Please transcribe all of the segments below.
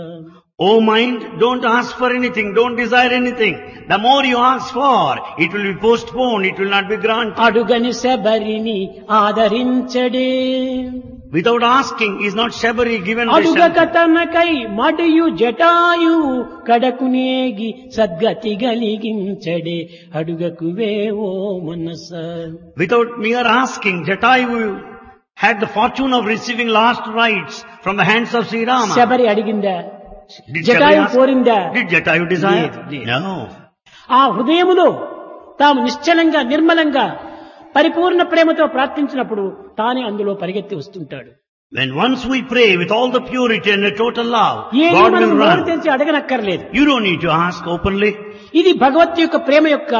O mind, don't ask for anything, don't desire anything. The more you ask for, it will be postponed, it will not be granted. అడుగని శబరిని ఆదరించడే. Without asking is not Shabari given by అడుగక Shankar. తనకై మడియు Jatayu కడకునేగి సద్గతి గలిగించడే. అడుగకువే ఓ మనస. Without mere asking, Jatayu had the fortune of receiving last rites from the hands of Sri Rama. Sabari అడిగిందా? Did Jatayu Shabari ask? కోరిందా? Did Jatayu desire? లేదు. No. ఆ హృదయములో తాము నిశ్చలంగా నిర్మలంగా పరిపూర్ణ ప్రేమతో ప్రార్థించినప్పుడు తానే అందులో పరిగెత్తి వస్తుంటాడు. When once we pray with all the purity and the total love, ఏది God మనం will నోరు run. తెరిచి అడగనక్కర్లేదు. You don't need to ask openly. ఇది భగవత్ యొక్క ప్రేమ యొక్క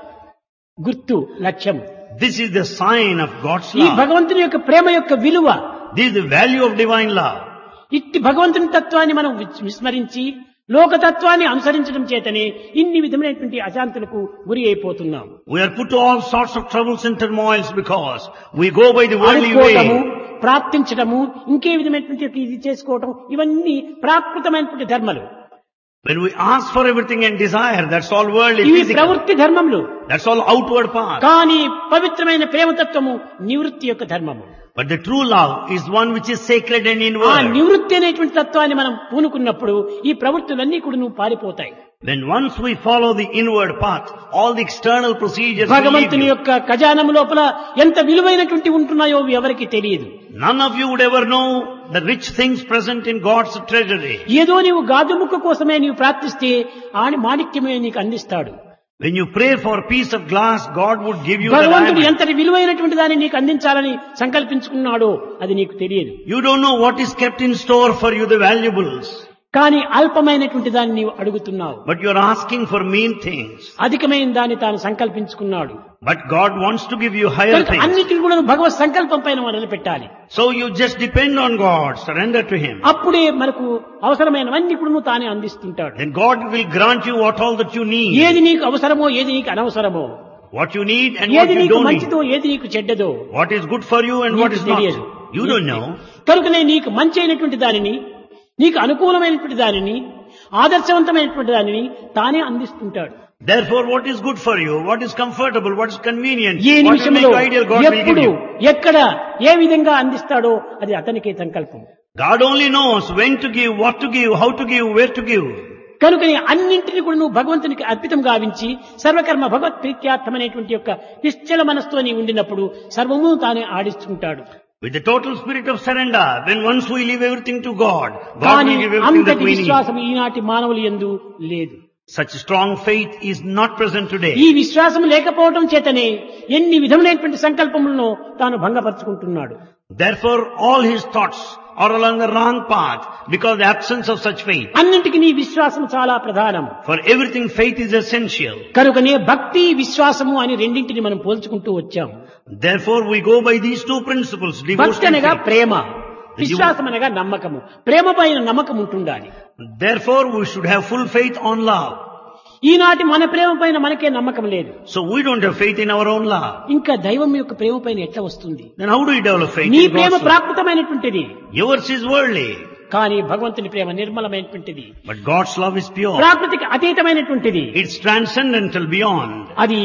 గుర్తు, లక్ష్యం. This is the sign of God's ఈ love. భగవంతుని యొక్క ప్రేమ యొక్క విలువ. This is the value of divine love. ఇట్టి భగవంతుని తత్వాన్ని మనం విస్మరించి లోకతత్వాన్ని అనుసరించడం చేతనే ఇన్ని విధమైనటువంటి అశాంతులకు గురి అయిపోతున్నాం. We are put to all sorts of troubles and turmoils because we go by the worldly అనుకోవటము, way. ప్రార్థించడము, ఇంకే విధమైనటువంటి ఇది చేసుకోవటం, ఇవన్నీ ప్రాకృతమైనటువంటి ధర్మాలు. When we ask for everything and desire, that's all worldly, ఇవి physical. ప్రవృత్తి ధర్మములు. That's all outward path. కానీ పవిత్రమైన ప్రేమతత్వము నివృత్తి యొక్క ధర్మము. But the true love is one which is sacred and ఆ inward. నివృత్తి అనేటువంటి తత్వాన్ని మనం పూనుకున్నప్పుడు ఈ ప్రవృత్తులన్నీ కూడా నువ్వు పారిపోతాయి. When once we follow the inward path, all the external procedures will leave భగవంతుని you. యొక్క ఖజానము లోపల ఎంత విలువైనటువంటి ఉంటున్నాయో ఎవరికి తెలియదు. None of you would ever know the rich things present in God's treasury. ఏదో నీవు గాజు ముక్క కోసమే నీవు ప్రార్థిస్తే ఆని మాణిక్యమే నీకు అందిస్తాడు. When you pray for a piece of glass, God would give you the భగవంతుడు diamond. ఎంతటి విలువైనటువంటి దాన్ని నీకు అందించాలని సంకల్పించుకున్నాడో అది నీకు తెలియదు. You don't know what is kept in store for you, the valuables. కానీ అల్పమైనటువంటి దాన్ని నీవు అడుగుతున్నావు. But you are asking for mean things. అధికమైన దాన్ని తాను సంకల్పించుకున్నాడు. But God wants to give you higher కనుక things. అన్నిటిని కూడా నువ్వు భగవత్ సంకల్పం పైన మొదలుపెట్టాలి. So you just depend on God, surrender to Him. అప్పుడే మనకు అవసరమైనవన్నీ కూడా నువ్వు తానే అందిస్తుంటాడు. Then God will grant you what all that you need. ఏది నీకు అవసరమో ఏది నీకు అనవసరమో, What you need and what ఏది you నీకు don't need. మంచిదో ఏది నీకు చెడ్డదో What is good for you and what నీకు is not. తెలియదు. You don't know. కనుకనే నీకు మంచి అయినటువంటి దానిని, నీకు అనుకూలమైనటువంటి దానిని, ఆదర్శవంతమైనటువంటి దానిని తానే అందిస్తుంటాడు. Therefore, what is good for you, what is comfortable, what is convenient, A what will నిమిషంలో make ideal, God will give ఎప్పుడు you. ఎక్కడ ఏ విధంగా అందిస్తాడో అది అతనికే సంకల్పం. God only knows when to give, what to give, how to give, where to give. కనుకని అన్నింటినీ కూడా నువ్వు భగవంతునికి అర్పితం గావించి సర్వకర్మ భగవత్ ప్రీత్యార్థమైనటువంటి యొక్క నిశ్చల మనస్సుతో నీ ఉండినప్పుడు సర్వము తానే ఆడిస్తుంటాడు. With the total spirit of surrender, then once we leave everything to God, God కానీ will give everything that అంతటి we need. విశ్వాసం ఈనాటి మానవులు యందు లేదు. Such strong faith is not present ఈ today. విశ్వాసం లేకపోవడం చేతనే ఎన్ని విధములైనటువంటి సంకల్పములను తాను భంగపరుచుకుంటున్నాడు. Therefore, all his thoughts are along the wrong path because the absence of such faith. అన్నింటికి నీ విశ్వాసం చాలా ప్రధానం. For everything, faith is essential. కనుకనే భక్తి విశ్వాసము అని రెండింటిని మనం పోల్చుకుంటూ వచ్చాం. Therefore, we go by these two principles, భక్తి devotion and అనగా faith. ప్రేమ, విశ్వాసం అనగా నమ్మకము. ప్రేమ పైన నమ్మకం ఉంటుండాలి. Therefore, we should have full faith on love. ఈనాటి మన ప్రేమ పైన మనకే నమ్మకం లేదు. So we don't have faith in our own love. ఇంకా దైవం యొక్క ప్రేమ పైన ఎట్లా వస్తుంది? Then how do we develop faith నీ in Prema God's love? ప్రాకృతమైనటువంటిది, Yours is worldly, కానీ భగవంతుని ప్రేమ నిర్మలమైనటువంటిది, but God's love is pure. ప్రాకృతికి అతీతమైనటువంటిది. It's transcendental beyond. అది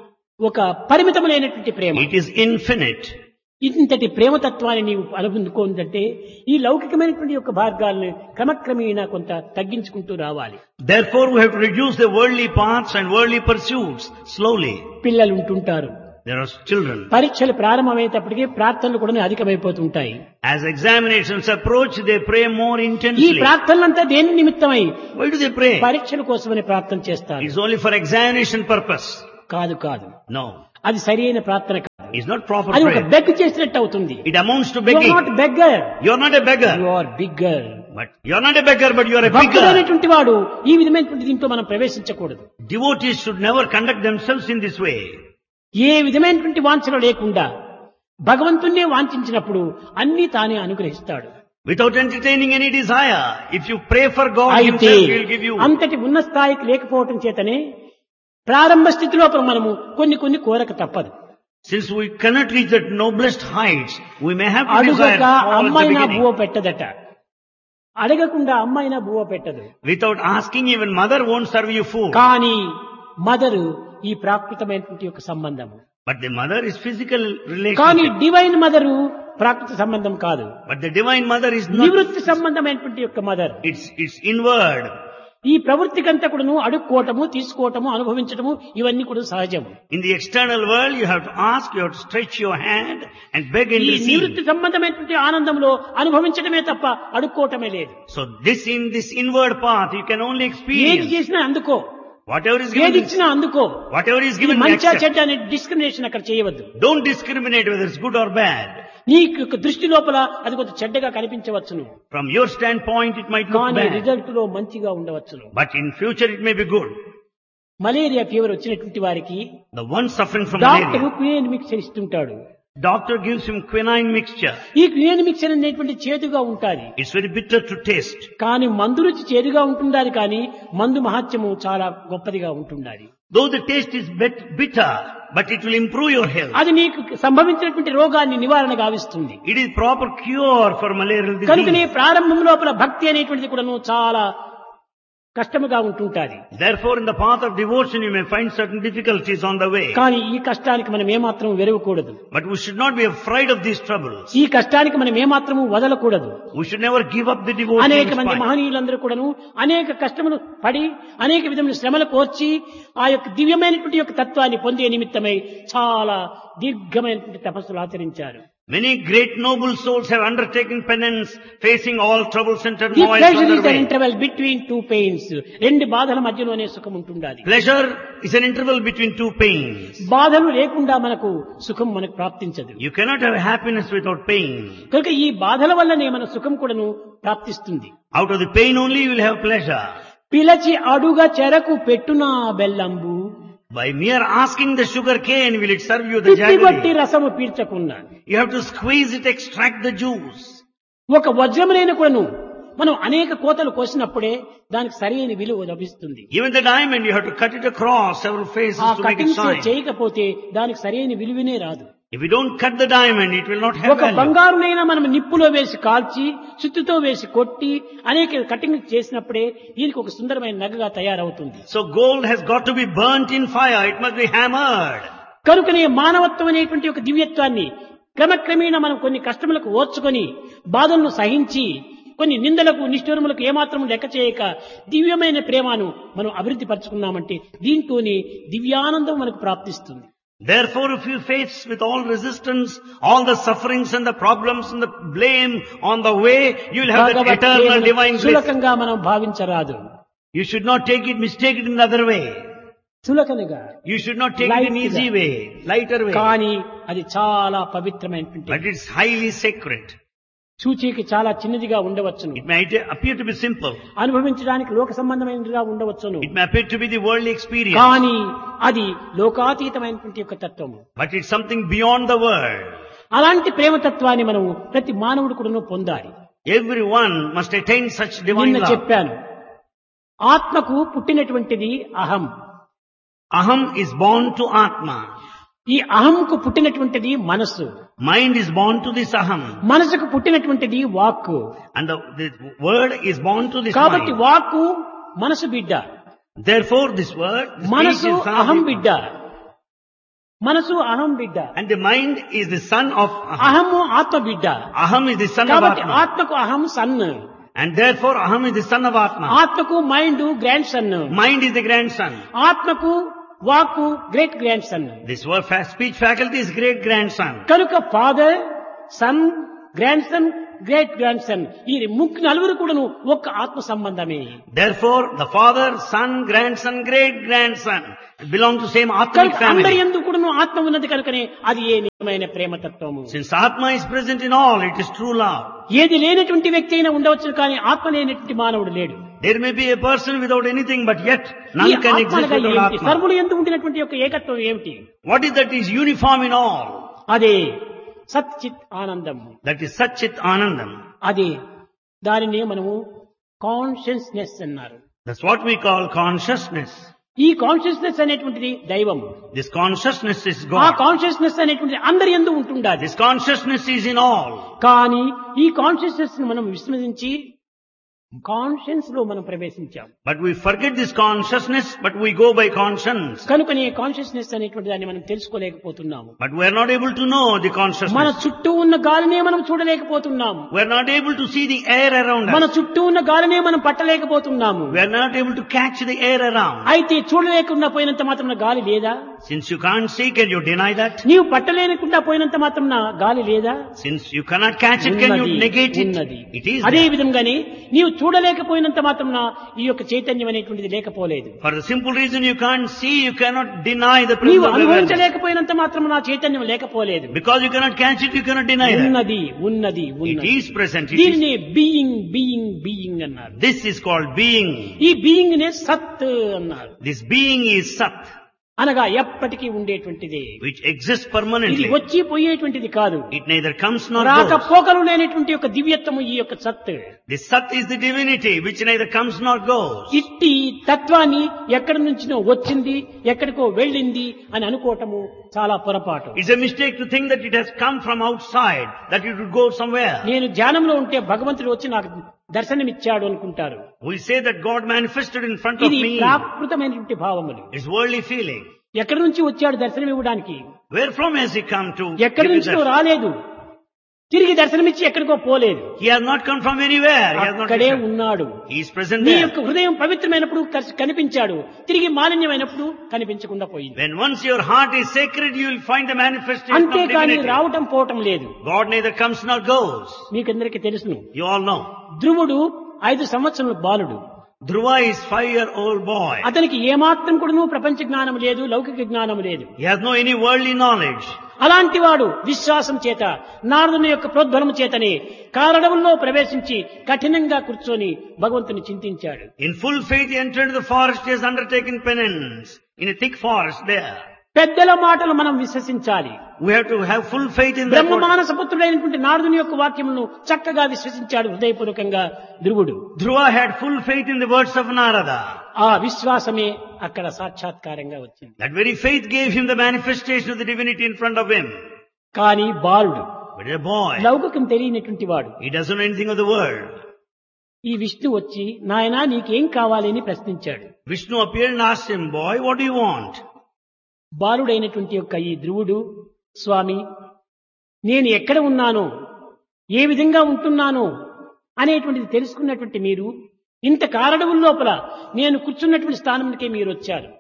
ఒక పరిమితమైనటువంటి ప్రేమ. It is infinite. ఇంతటి ప్రేమతత్వాన్ని నీవు అనుకుందంటే ఈ లౌకికమైనటువంటి యొక్క మార్గాలను క్రమక్రమేణా కొంత తగ్గించుకుంటూ రావాలి. Therefore, we have to reduce the worldly paths and worldly pursuits slowly. పిల్లలు ఉంటుంటారు, There are children. పరీక్షలు ప్రారంభమయ్యేటప్పటికీ ప్రార్థనలు కూడా అధికమైపోతుంటాయి. As examinations approach, they pray more ఈ intensely. ప్రార్థనలంతా దేని నిమిత్తమై? Why do they pray? పరీక్షల కోసమని ప్రార్థన చేస్తారు. It's only for examination purpose. కాదు కాదు, No, అది సరైన ప్రార్థన కాదు. it's not proper అది ఒక prayer. బెగ్ చేసినట్టు అవుతుంది. It amounts to you begging. Are not beggar, You're not a beggar. You are bigger. But you're not a beggar, but you're a bigger. భక్తుడైనటువంటి వాడు ఈ విధమైనటువంటి దీంట్లో మనం ప్రవేశించకూడదు. Devotees should never conduct themselves in this way. ఏ విధమైనటువంటి వాంఛన లేకుండా భగవంతుణ్ణే వాంఛించినప్పుడు అన్ని తానే అనుగ్రహిస్తాడు. Without entertaining any desire, if you pray for God అయితే Himself, He'll give you. అంతటి ఉన్న స్థాయికి లేకపోవటం చేతనే ప్రారంభ స్థితిలో మనము కొన్ని కోరక తప్పదు. Since we cannot reach that noblest heights, we may have to desire అడుగక all at the అమ్మాయి నా beginning. బువ్వ పెట్టదట, అడగకుండా అమ్మైనా బువ్వ పెట్టదు. Without asking, even mother won't serve you food. కానీ మదరు ఈ ప్రాకృతమైనటువంటి యొక్క సంబంధము. But the mother is physical కానీ relationship. డివైన్ మదరు ప్రాకృత సంబంధం కాదు. But the divine mother is not. నివృత్తి సంబంధమైనటువంటి యొక్క మదర్. It's inward. ఈ ప్రవృత్తికంతా కూడాను అడుక్కోవటము, తీసుకోవటము, అనుభవించటము ఇవన్నీ కూడా సహజము. In the external world, you have to ask, you have to stretch your hand and beg and ఈ receive. నివృత్తి సంబంధమైనటువంటి ఆనందంలో అనుభవించడమే తప్ప అడుక్కోవటమే లేదు. So in this inward path, you can only ఏది experience. చేసినా అందుకో, Whatever is ఏది given, ఇచ్చినా అందుకో. whatever is ఇది given, మంచా accept. చెడ్డ అనే డిస్క్రిమినేషన్ అక్కడ చేయవద్దు. Don't discriminate whether it's good or bad. నీ యొక్క దృష్టి లోపల అది కొంత చెడ్డగా కనిపించవచ్చును, From your standpoint, it might look కానీ bad. రిజల్ట్ లో మంచిగా ఉండవచ్చును. But in future, it may be good. Malaria fever వచ్చినటువంటి వారికి The one suffering from doctor malaria, quinine mixture ఇస్తుంటాడు. doctor gives him quinine mixture. ఈ క్వినైన్ మిక్చర్ అనేటువంటి చేదుగా ఉంటాది, It's very bitter to taste. కానీ మందు రుచి చేదుగా ఉంటుండాలి, కానీ మందు మహత్యము చాలా గొప్పదిగా ఉంటుండాలి. Though the taste is bitter, but it will improve your health. అది నీకు సంభవించినటువంటి రోగాన్ని నివారణ గావిస్తుంది. It is proper cure for malarial కనుకనే disease. ప్రారంభం లోపల భక్తి అనేటువంటిది కూడాను చాలా కష్టముగా ఉంటుంటాది. Therefore, in the path of devotion, you may find certain difficulties on the way. కానీ ఈ కష్టానికి మనం ఏమాత్రం వెరవకూడదు. But we should not be afraid of these troubles. ఈ కష్టానికి మనం ఏమాత్రము వదలకూడదు. We should never give up the devotion. అనేక in మంది spite. మహనీయులందరూ కూడాను అనేక కష్టములు పడి అనేక విధమైన శ్రమలు కోర్చి ఆ యొక్క దివ్యమైనటువంటి యొక్క తత్వాన్ని పొందే నిమిత్తమై చాలా దీర్ఘమైనటువంటి తపస్సులు ఆచరించారు. Many great noble souls have undertaken penance, facing all troubles and The turmoils pleasure on is their an way. interval between two pains. రెండు బాధల మధ్యలోనే సుఖం ఉంటుండాలి. Pleasure is an interval between two pains. బాధలు లేకుండా మనకు సుఖం మనకు ప్రాప్తించదు. You cannot have happiness without pain. కనుక ఈ బాధల వల్లనే మన సుఖం కూడాను ప్రాప్తిస్తుంది. Out of the pain only you will have pleasure. పిలచి అడుగ చెరకు పెట్టునా బెల్లంబు, By mere asking the sugar cane, will it serve you the తిప్పిగొట్టి jaggery? రసము పీల్చకున్నా. You have to squeeze it, extract the juice. ఒక వజ్రమునైన కూడాను మనం అనేక కోతలు కోసినప్పుడే దానికి సరైన విలువ లభిస్తుంది. Even the diamond, you have to cut it across several ఆ phases to make it cuttings shine. చేయకపోతే దానికి సరైన విలువనే రాదు. If you don't cut the diamond, it will not have ఒక value. బంగారునైనా మనం నిప్పులో వేసి కాల్చి సుత్తితో వేసి కొట్టి అనేక కటింగ్ చేసినప్పుడే దీనికి ఒక సుందరమైన నగగా తయారవుతుంది. So gold has got to be burnt in fire. It must be hammered. కనుకనే మానవత్వం అనేటువంటి ఒక దివ్యత్వాన్ని క్రమక్రమేణా మనం కొన్ని కష్టములకు ఓర్చుకొని బాధలను సహించి కొన్ని నిందలకు నిష్ఠూరములకు ఏమాత్రం లెక్క చేయక దివ్యమైన ప్రేమను మనం అభివృద్ధి పరుచుకున్నామంటే దీంతోనే దివ్యానందం మనకు ప్రాప్తిస్తుంది. Therefore, if you face with all resistance, all the sufferings and the problems and the blame on the way, you will have that Bhagwat eternal ప్రేమను divine bliss. సులకంగా మనం భావించరాదు. You should not mistake it in another way. సులకనగా, You should not take it in easy way, lighter way. కానీ అది చాలా పవిత్రమైనటువంటి But it's highly sacred. సూచికి చాలా చిన్నదిగా ఉండవచ్చును, It may appear to be simple. అనుభవించడానికి లోక సంబంధమైనదిగా ఉండవచ్చును, It may appear to be the worldly experience. కానీ అది లోకాతీతమైనటువంటి యొక్క తత్వము. But it's something beyond the world. అలాంటి ప్రేమతత్వాన్ని మనం ప్రతి మానవుడు కూడా పొందాలి. Everyone must attain such divine నిన్న love. చెప్పాను, ఆత్మకు పుట్టినటువంటిది అహం. Aham is born to Atma. ఈ అహంకు పుట్టినటువంటిది మనస్సు. Mind is born to this Aham. మనసుకు పుట్టినటువంటిది వాక్కు. And the word is born to this కాబట్టి mind. వాక్కు మనసు బిడ్డ, Therefore this word, the మనసు speech is son of అహం the- బిడ్డ, మనసు అహం బిడ్డ, And the mind is the son of Aham. అహము ఆత్మ బిడ్డ. Aham is the son of కాబట్టి Atma. ఆత్మకు అహం sun, And therefore Aham is the son of Atma. ఆత్మకు mind grand son, Mind is the grandson. ఆత్మకు వాక్కు great grand son. This word speech faculty is great grandson. కనుక father, sun, grand son, great grand son ఈ నలుగురు కూడాను ఒక్క ఆత్మ సంబంధమే. Therefore the father, son, grandson, great grandson belong to same Atmic కనుక అందరి family. యందు కూడాను ఆత్మ ఉన్నది కనుకనే అది ఏ నిజమైన ప్రేమతత్వము. Since Atma is present in all, it is true love. ఏది లేనటువంటి వ్యక్తి అయినా ఉండవచ్చు, కానీ ఆత్మ లేనటువంటి మానవుడు లేడు. There may be a person without anything, but yet ఈ none can ఆత్మ exist అనగా without ఏమిటి? Atma. సర్వులు ఎందు ఉండినటువంటి యొక్క ఏకత్వం ఏమిటి? What is that is uniform in all? అదే సచ్చిత్ ఆనందం. That is Satchit Anandam. అదే దానిని మనము కాన్షియస్నెస్ అన్నారు. That's what we call consciousness. ఈ కాన్షియస్నెస్ అనేటువంటిది దైవం. This consciousness is ఆ God. కాన్షియస్నెస్ అనేటువంటిది అందరి యందు ఉంటుండాలి. This consciousness is in all. కానీ ఈ కాన్షియస్నెస్ ని మనం విస్మరించి కాన్షియన్స్ లో మనం ప్రవేశించాం. But we forget this consciousness, but we go by conscience. కనుకనే కాన్షియస్నెస్ అనేటువంటి దాన్ని మనం తెలుసుకోలేకపోతున్నాము. But we are not able to know the మన consciousness. చుట్టూ ఉన్న గాలినే మనం చూడలేకపోతున్నాము. We are not able to see the air around మన us. చుట్టూ ఉన్న గాలినే మనం పట్టలేకపోతున్నాము. We are not able to catch the air around. అయితే చూడలేకుండా పోయినంత మాత్రం గాలి లేదా? Since you can't see, can you deny that? నీవు పట్టలేకుండా పోయినంత మాత్రం గాలి లేదా? Since you cannot catch it, can you negate it? ఉన్నది. It is అదే there. విధంగానే నీవు చూడలేకపోయినంత మాత్రం ఈ యొక్క చైతన్యం అనేటువంటిది లేకపోలేదు. For the simple reason you can't see, you cannot deny the presence నీవు of awareness. అనుభవించలేకపోయినంత మాత్రం నా చైతన్యం లేకపోలేదు. Because you cannot catch it, you cannot deny that. ఉన్నది ఉన్నది It ఉన్నది. is present. It is. దీనిని బీయింగ్ బీయింగ్ బీయింగ్ అన్నారు. This is called being. ఈ బీయింగ్ నే సత్ అన్నారు. This being is Sat, అనగా ఎప్పటికీ ఉండేటువంటిది. which exists ఇది permanently. వచ్చి పోయేటువంటిది కాదు. It neither comes nor రాక goes. పోకలు లేనటువంటి యొక్క దివ్యత్వము ఈ యొక్క సత్. The Sat is the divinity which neither comes nor goes. ఇట్టి తత్వాన్ని ఎక్కడి నుంచినో వచ్చింది ఎక్కడికో వెళ్ళింది అని అనుకోవటము చాలా పొరపాటు. It's a mistake to think that it has come from outside, that it would go somewhere. నేను ధ్యానంలో ఉంటే భగవంతుడు వచ్చి నాకు దర్శనమిచ్చాడు అనుకుంటారు. We say that God manifested in front of ఇది me. ప్రాకృతమైనటువంటి భావములు. It's worldly feeling. ఎక్కడి నుంచి వచ్చాడు దర్శనం ఇవ్వడానికి? Where from has he come to? ఎక్కడి give నుంచినో us that? రాలేదు. తిరిగి దర్శనమిచ్చి ఎక్కడికో పోలేదు. He has not come from anywhere. He has not అక్కడే returned. ఉన్నాడు. He is present నీ there. యొక్క హృదయం పవిత్రమైనప్పుడు కనిపించాడు, తిరిగి మాలిన్యమైనప్పుడు కనిపించకుండా పోయింది. When once your heart is sacred, you will find the manifestation of అంతేకాని divinity. రావటం పోవటం లేదు. God neither comes nor goes. మీకందరికీ తెలుసును. You all know. ధ్రువుడు 5 సంవత్సరముల బాలుడు. Dhruva is 5-year-old boy. అతనికి ఏమాత్రం కూడా ప్రపంచ జ్ఞానం లేదు, లౌకిక జ్ఞానం లేదు. He has no any worldly knowledge. అలాంటి వాడు విశ్వాసం చేత నారదుని యొక్క ప్రోద్బలము చేతనే కారణంలో ప్రవేశించి కఠినంగా కూర్చొని భగవంతుని చింతించాడు. In full faith, he entered the forest. He has undertaken penance in a thick forest there. పెద్దల మాటలు మనం విశ్వసించాలి. We have to have full faith in that. బ్రహ్మ మానస పుత్రుడైనటువంటి నారదుని యొక్క వాక్యములను చక్కగా విశ్వసించాడు హృదయపూర్వకంగా ధ్రువుడు. Dhruva had full faith in the words of Narada. ఆ విశ్వాసమే అక్కడ సాక్షాత్కారంగా వచ్చింది. That very faith gave him the manifestation of the divinity in front of him. కానీ బాలుడు, But a boy, లౌకికం తెలియనటువంటి వాడు, he doesn't know anything of the world. ఈ విష్ణు వచ్చి నాయనా నీకేం కావాలి అని ప్రశ్నించాడు. Vishnu appeared and asked him, boy, what do you want? బాలుడైనటువంటి యొక్క ఈ ధ్రువుడు, స్వామి నేను ఎక్కడ ఉన్నానో ఏ విధంగా ఉంటున్నానో అనేటువంటిది తెలుసుకున్నటువంటి మీరు ఇంత కారణం లోపల నేను కూర్చున్నటువంటి స్థానానికే మీరు వచ్చారు.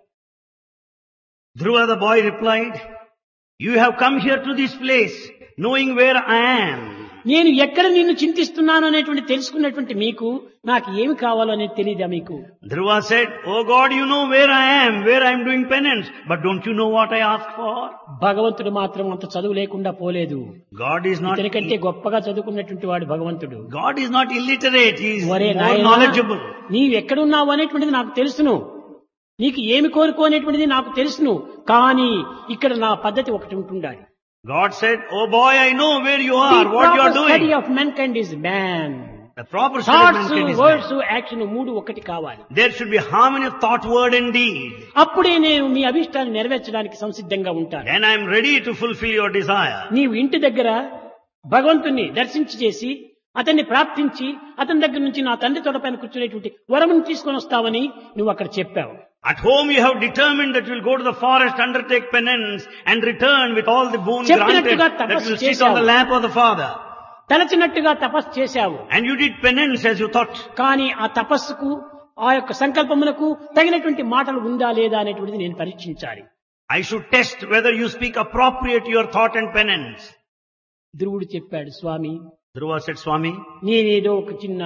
Dhruva the boy replied, you have come here to this place knowing where I am. నేను ఎక్కడ నిన్ను చింతిస్తున్నాను అనేటువంటి తెలుసుకున్నటువంటి మీకు నాకు ఏమి కావాలో అనేది తెలియదా మీకు? Dhruva said, oh God, you know where I am I'm doing penance, but don't you know what I asked for? భగవంతుడు మాత్రం అంత చదువు లేకుండా పోలేదు. God is not ఇతనికంటే గొప్పగా చదువుకున్నటువంటి వాడు భగవంతుడు. God is not illiterate, he is ఒరే more నాయనా, knowledgeable. నీవు ఎక్కడున్నావు అనేటువంటిది నాకు తెలుసును, నీకు ఏమి కోరుకో అనేటువంటిది నాకు తెలుసును, కానీ ఇక్కడ నా పద్ధతి ఒకటి ఉంటుండాలి. God said, oh boy, I know where you are, The what you are proper study doing. of mankind is man. The proper study of thoughts, mankind is words, man. Action మూడు ఒకటి కావాలి. There should be harmony of thought, word and deed. అప్పుడే నేను మీ అభిష్టాన్ని నెరవేర్చడానికి సంసిద్ధంగా ఉంటాను. Then I am ready to fulfill your desire. నీవు ఇంటి దగ్గర భగవంతుణ్ణి దర్శించి చేసి అతన్ని ప్రార్థించి అతని దగ్గర నుంచి నా తండ్రి తొడపైన కూర్చునేటువంటి వరమును తీసుకొని వస్తావని నువ్వు అక్కడ చెప్పావు. At home you have determined that you will go to the forest, undertake penance and return with all the boon granted, చెప్పినట్టుగా that you తపస్సు will sit on చేశావు. the lap of the Father. తలచినట్టుగా తపస్సు చేశావు. And you did penance as you thought. కానీ ఆ తపస్సుకు ఆ యొక్క సంకల్పములకు తగినటువంటి మాటలు ఉందా లేదా అనేటువంటిది నేను పరీక్షించాలి. I should test whether you speak appropriate your thought and penance. ధ్రువుడు చెప్పాడు, స్వామి Dhruva said, Swami, నేనేదో ఒక చిన్న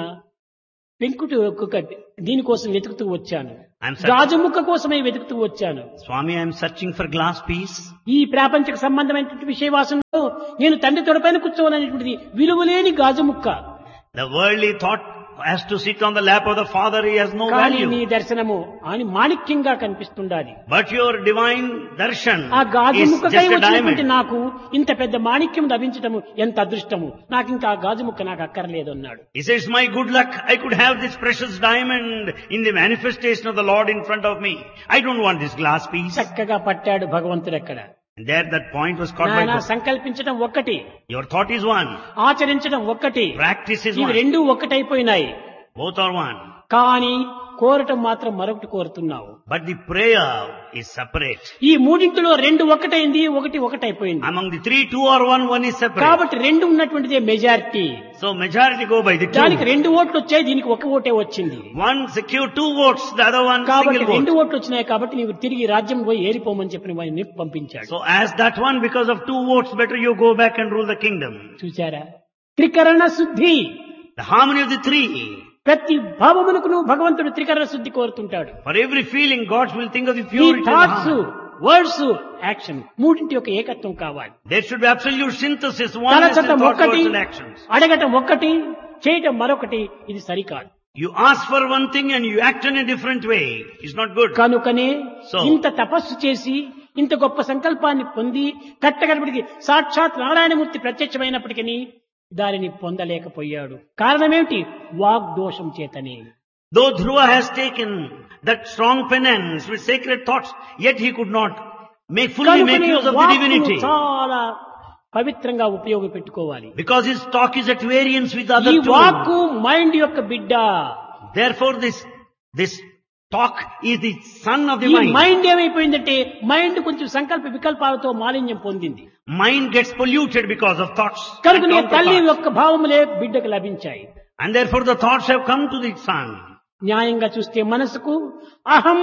పెంకుటి ఒక్కొక్క దీనికోసం వెతుకుతూ వచ్చాను, I'm searching. గాజు ముక్క కోసమే వెతుకుతూ వచ్చాను. Swami, I am searching for glass piece. ఈ ప్రాపంచక సంబంధమైనటువంటి విషయవాసంలో నేను తండ్రి తొడపైన కూర్చోవాలనేటువంటిది విలువలేని గాజు ముక్క. The worldly thought has to sit on the lap of the Father, he has no కానీ నీ value. దర్శనము అని మాణిక్యంగా కనిపిస్తుండాలి. But your divine darshan ఆ గాజు is ముక్కకై just a వచ్చినటువంటి diamond. నాకు ఇంత పెద్ద మాణిక్యం లభించటము ఎంత అదృష్టము, నాకు ఇంకా ఆ గాజు ముక్క నాకు అక్కర్లేదు అన్నాడు. He says, my good luck, I could have this precious diamond in the manifestation of the Lord in front of me. I don't want this glass piece. చక్కగా పట్టాడు భగవంతుడు అక్కడ. And there that point was caught by నాయనా, God. సంకల్పించడం ఒక్కటి, Your thought is one. ఆచరించడం ఒక్కటి, Practice is ఇవి one. రెండూ ఒక్కటైపోయినాయి. Both are one. కానీ కోరటం మాత్రం మరొకటి కోరుతున్నావు. But the prayer is separate. ఈ మూడింటిలో రెండు ఒకటైంది, ఒకటి ఒకటైపోయింది. Among the three, two are one, one is separate. కాబట్టి రెండు ఉన్నటువంటిదే majority. So majority go by the two. దానికి రెండు ఓట్లు వచ్చాయి, దీనికి ఒక ఓటే వచ్చింది. One secure two votes, the other one కాబట్టి single రెండు vote. ఓట్లు వచ్చినాయి కాబట్టి నీవు తిరిగి రాజ్యం పోయి ఏరిపోమని చెప్పిన వాడిని పంపించాడు. So as that one, because of two votes, better you go back and rule the kingdom. చూచారా? త్రికరణ శుద్ధి. The harmony of the three. ప్రతి భావమునకును భగవంతుడు త్రికరణ శుద్ధి కోరుతుంటాడు. For every feeling, God will think of the ఈ purity and thoughts, harmony. Words, action మూడింటి యొక్క ఏకత్వం కావాలి. There should be absolute synthesis, oneness in తలచటం thoughts, ఒక్కటి, words and actions. అడగటం ఒక్కటి, చేయటం మరొకటి, ఇది సరికాదు. You ask for one thing and you act in a different way. It's not good. కనుకనే So- ఇంత తపస్సు చేసి ఇంత గొప్ప సంకల్పాన్ని పొంది కట్టగడపటికి సాక్షాత్ నారాయణమూర్తి ప్రత్యక్షమైనప్పటికీ దానిని పొందలేకపోయాడు. కారణమేమిటి? వాగ్దోషం చేతనే. Though Dhruva has taken that strong penance with sacred thoughts, yet he could not fully make కనుకనే use of the వాక్కును divinity. చాలా పవిత్రంగా ఉపయోగపెట్టుకోవాలి. Because his talk is at variance with ఈ other two. వాక్కు మైండ్ యొక్క బిడ్డ. Therefore this talk is the son of the ఈ mind. Mind ఏమైపోయిందంటే మైండ్ కొంచెం సంకల్ప వికల్పాలతో మాలిన్యం పొందింది. Mind gets polluted because of thoughts. and కనుకనే counter తల్లి thoughts. యొక్క భావములే బిడ్డకు లభించాయి. And therefore the thoughts have come to the son. న్యాయంగా చూస్తే మనసుకు అహం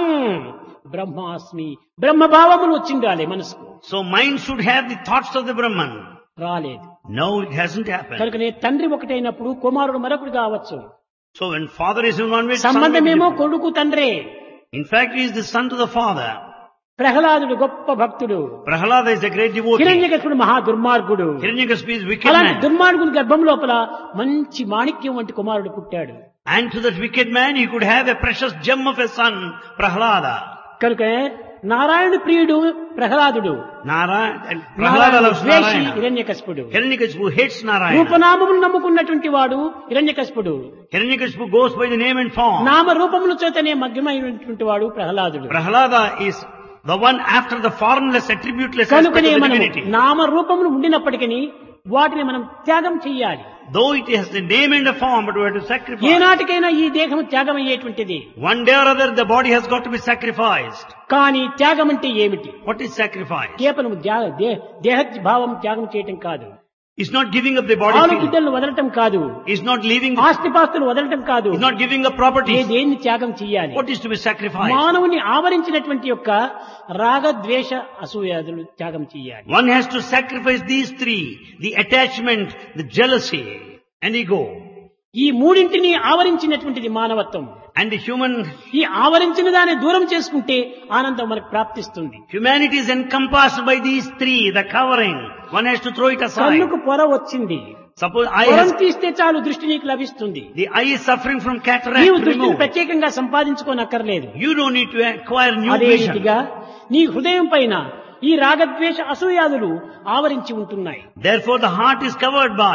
బ్రహ్మాస్మి బ్రహ్మభావములు వచ్చిండాలి మనసుకు. So mind should have the thoughts of the Brahman. రాలేదు. No, it hasn't happened. కనుకనే తండ్రి ఒకటైనప్పుడు కుమారుడు మరొకడు కావచ్చు. So when father is in one way, son will be సంబంధమేమో different. కొడుకు తండ్రే. In fact, he is the son to the father. ప్రహ్లాదుడు గొప్ప భక్తుడు. Prahlada is a great devotee. హిరణ్యకశిపుడు మహా దుర్మార్గుడు. Hiranyakashipu is a wicked అలాంటి man. దుర్మార్గుని గర్భం లోపల మంచి మాణిక్యం వంటి కుమారుడు పుట్టాడు. And to that wicked man, he could have a precious gem of a son, Prahlada. కనుక నారాయణ ప్రియుడు ప్రహ్లాదుడు. Narayana, Prahlada loves ద్వేషి Narayana. హిరణ్యకశిపుడు. Hiranyakashipu hates Narayana. రూపనామములు నమ్ముకున్నటువంటి వాడు హిరణ్యకశిపుడు. Hiranyakashipu goes by the name and form. నామ రూపముల చేతనే మగ్నమైనటువంటి వాడు ప్రహ్లాదుడు. Prahlada is the one after the formless, attributeless aspect of కనుకనే the మనం divinity. నామ రూపములు ఉండినప్పటికీ వాటిని మనం త్యాగం చెయ్యాలి. Though it has the name and a form, but we have to sacrifice. ఏనాటికైనా ఈ దేహం త్యాగం అయ్యేటువంటిది. One day or other, the body has got to be sacrificed. కానీ త్యాగం అంటే ఏమిటి? What is sacrifice? కేవలం దేహ భావం త్యాగం చేయటం కాదు. It's not giving up the body. ఆలు feeling. బిడ్డలను వదలటం కాదు. It's not leaving. ఆస్తిపాస్తులు వదలటం కాదు. It's not giving up properties. దేన్ని త్యాగం చెయ్యాలి? What is to be sacrificed? మానవుని ఆవరించినటువంటి యొక్క రాగ ద్వేష అసూయాదులు త్యాగం చెయ్యాలి. One has to sacrifice these three: the attachment, the jealousy, and ego. ఈ మూడింటిని ఆవరించినటువంటిది మానవత్వం. And the human ఈ ఆవరించిన దాన్ని దూరం చేసుకుంటే ఆనందం మనకు ప్రాప్తిస్తుంది. humanity is encompassed by these three, the covering. One has to throw it aside. కన్నుకు పొర వచ్చింది. Suppose పొరం తీస్తే చాలు దృష్టి నీకు లభిస్తుంది. the eye is suffering from cataract. నీవు దృష్టిని Remove. ప్రత్యేకంగా సంపాదించుకోనక్కర్లేదు. You don't need to acquire new అదే vision. రీతిగా నీ హృదయం పైన ఈ రాగద్వేష అసూయాదులు ఆవరించి ఉంటున్నాయి. Therefore, the heart is covered by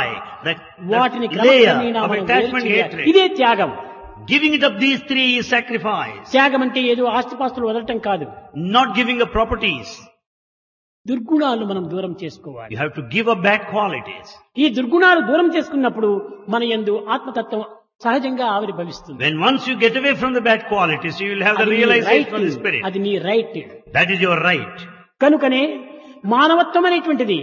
వాటిని the layer క్రమక్రమేణా of మనం attachment, వేరు చేయాలి. hatred. ఇదే త్యాగం. Giving it up these three is sacrifice. త్యాగం అంటే ఏదో ఆస్తిపాస్తులు వదలటం కాదు. Not giving up properties. దుర్గుణాలు మనం దూరం చేసుకోవాలి. You have to give up bad qualities. ఈ దుర్గుణాలు దూరం చేసుకున్నప్పుడు మన యందు ఆత్మతత్వం సహజంగా ఆవిర్భవిస్తుంది. When once you get away from the bad qualities, you will have the అది నీ realization of the right. spirit. అది నీ right. That is your right. కనుకనే మానవత్వం అనేటువంటిది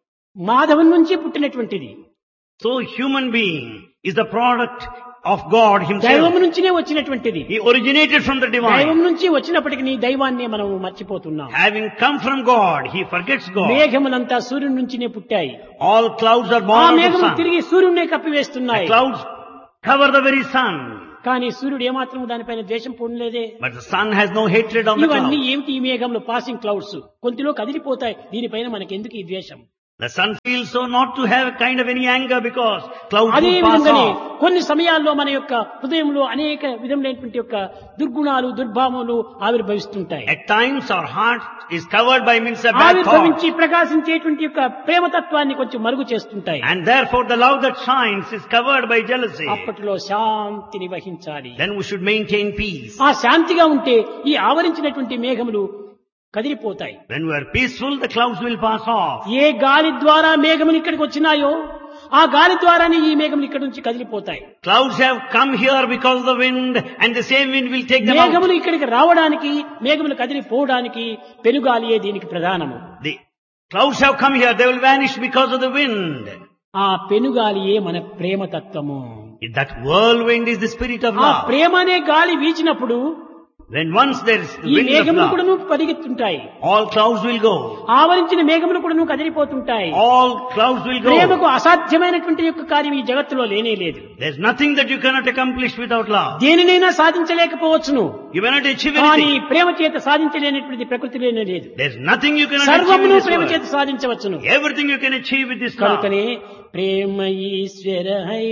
మాధవం నుంచి పుట్టినటువంటిది. So human being is the product of God దైవం himself. నుంచినే వచ్చినటువంటిది. He originated from the దైవం divine. నుంచి వచ్చినప్పటికీ నీ దైవాన్ని మనం మర్చిపోతున్నాం. Having come from God, he forgets God. మేఘములంతా సూర్యుని నుంచినే పుట్టాయి. All clouds are ఆ born of the మేఘములు sun. తిరిగి సూర్యునే The కప్పివేస్తున్నాయి. clouds cover the very sun. కానీ సూర్యుడు ఏమాత్రం దానిపైన ద్వేషం పొందలేదే. But the sun has no hatred on the ఇవన్నీ clouds. ఏమిటి? ఈ మేఘంలో పాసింగ్ క్లౌడ్స్ కొంతలో కదిలిపోతాయి. దీనిపైన మనకి ఎందుకు ఈ ద్వేషం? The sun feels so not to have a kind of any anger because clouds అదే will pass విధంగానే off. కొన్ని సమయాల్లో మన యొక్క హృదయంలో అనేక విధములైనటువంటి యొక్క దుర్గుణాలు దుర్భావములు ఆవిర్భవిస్తుంటాయి. At times our heart is covered by means of bad ఆవిర్భవించి thoughts. ప్రకాశించేటువంటి యొక్క ప్రేమతత్వాన్ని కొంచెం మరుగు చేస్తుంటాయి. And therefore the love that shines is covered by jealousy. అప్పట్లో శాంతిని వహించాలి. Then we should maintain peace. ఆ శాంతిగా ఉంటే ఈ ఆవరించినటువంటి మేఘములు కదిలిపోతాయి. When we are peaceful, the clouds will pass off. ఏ గాలి ద్వారా మేఘములు ఇక్కడికి వచ్చినాయో ఆ గాలి ద్వారానే ఈ మేఘములు ఇక్కడి నుంచి కదిలిపోతాయి. Clouds have come here because of the wind, and the same wind will take them out. మేఘములు ఇక్కడికి రావడానికి, మేఘములు కదిలిపోవడానికి పెనుగాలియే దీనికి ప్రధానము. The clouds have come here, they will vanish because of the wind. ఆ పెనుగాలియే మన ప్రేమ తత్వము. That whirlwind is the spirit of ఆ love. ప్రేమ అనే గాలి వీచినప్పుడు When once there is the ఈ wind of మేఘములు love, కూడాను పరిగెత్తుంటాయి. all clouds will go. ఆవరించిన మేఘములు కూడాను కదిలిపోతుంటాయి. All clouds will ప్రేమకు go. అసాధ్యమైనటువంటి యొక్క కార్యం ఈ జగత్తులో లేనే లేదు. There's nothing that you cannot accomplish without love. దేనినైనా సాధించలేకపోవచ్చును, You may not achieve కానీ anything. ప్రేమ చేత సాధించలేనటువంటి ప్రకృతిలోనే లేదు. There's nothing you cannot achieve in సర్వమును this ప్రేమ world. చేత సాధించవచ్చును. Everything you can achieve with this love. కనుకనే ప్రేమ ఈశ్వర హై,